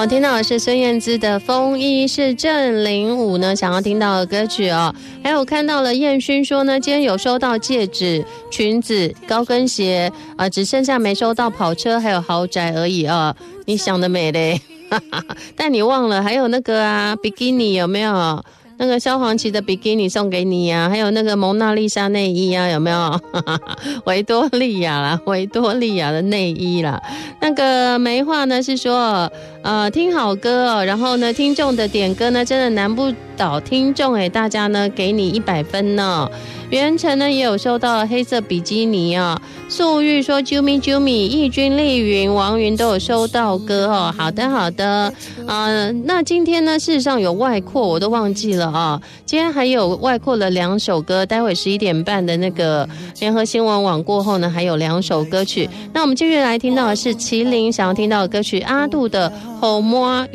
好，听到的是孙燕姿的《风衣》，是郑林武呢想要听到的歌曲哦。还有看到了燕勋说呢，今天有收到戒指、裙子、高跟鞋只剩下没收到跑车还有豪宅而已啊。你想得美嘞，但你忘了还有那个比基尼有没有？那个萧煌奇的比基尼送给你啊，还有那个蒙娜丽莎内衣啊，有没有？维多利亚啦，维多利亚的内衣啦。那个梅花呢是说，听好歌哦，然后呢，听众的点歌呢真的难不倒听众大家呢给你100分呢。袁晨呢也有收到黑色比基尼啊，素玉说啾咪啾咪，义军丽云、王云都有收到歌哦。好的好的，那今天呢事实上有外扩，我都忘记了啊。今天还有外扩了2首歌，待会11点半的那个联合新闻网过后呢，还有2首歌曲。那我们继续来听到的是麒麟想要听到的歌曲，阿杜的《后摸